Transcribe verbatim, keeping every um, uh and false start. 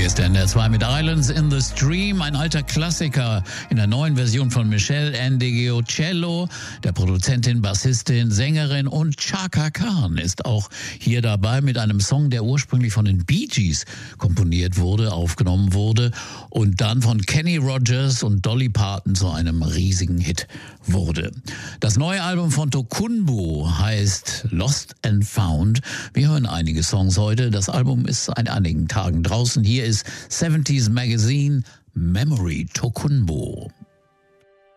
Hier ist der N D R zwei mit Islands in the Stream, ein alter Klassiker in der neuen Version von Michelle Ndegeocello. Der Produzentin, Bassistin, Sängerin und Chaka Khan ist auch hier dabei mit einem Song, der ursprünglich von den Bee Gees komponiert wurde, aufgenommen wurde und dann von Kenny Rogers und Dolly Parton zu einem riesigen Hit wurde. Das neue Album von Tokunboh heißt Lost and Found. Wir hören einige Songs heute. Das Album ist seit einigen Tagen draußen. Hier ist seventies Magazine Memory Tokunboh.